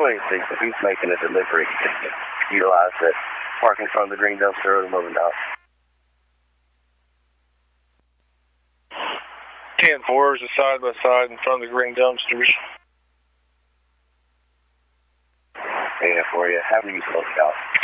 26, if he's making a delivery, utilize that park in front of the green dumpster or the moving dock. 10-4 is a side-by-side in front of the green dumpsters. Yeah, for you. Have you close out?